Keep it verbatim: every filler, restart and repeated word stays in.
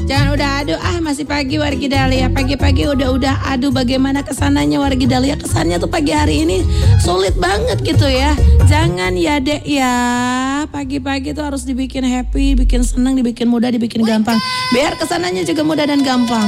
Jangan udah aduh, ah masih pagi wargi Dahlia. Pagi-pagi udah-udah aduh bagaimana kesananya wargi Dahlia. Kesannya tuh pagi hari ini sulit banget gitu ya. Jangan ya dek ya. Pagi-pagi tuh harus dibikin happy, bikin seneng, dibikin mudah, dibikin gampang. Biar kesananya juga mudah dan gampang.